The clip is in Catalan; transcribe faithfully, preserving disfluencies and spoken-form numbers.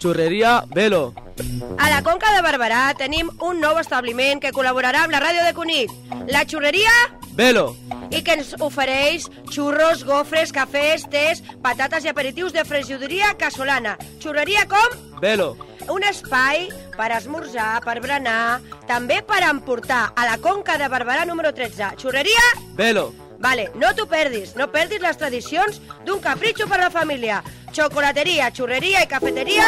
Xurreria Velo. A la Conca de Barberà tenim un nou establiment que col·laborarà amb la ràdio de Cunit, la Xurreria Velo. i que ens ofereix xurros, gofres, cafès, tés, patates i aperitius de fregidoria casolana. Xurreria com? Velo. Un espai per esmorzar, per berenar, també per emportar a la Conca de Barberà número tretze. Xurreria? Velo. Vale, no t'ho perdis, no perdis les tradicions d'un capritxo per a la família. Xocolateria, xurreria i cafeteria